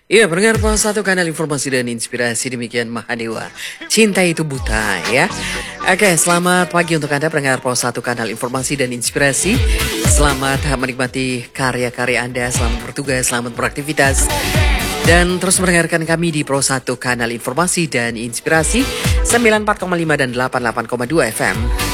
Iya, pendengar Pos satu kanal informasi dan inspirasi demikian Mahadewa. Cinta itu buta ya. Oke, selamat pagi untuk Anda pendengar Pos satu kanal informasi dan inspirasi. Selamat menikmati karya-karya Anda, selamat bertugas, selamat beraktivitas. Dan terus mendengarkan kami di Pro 1 kanal informasi dan inspirasi 94,5 dan 88,2 FM.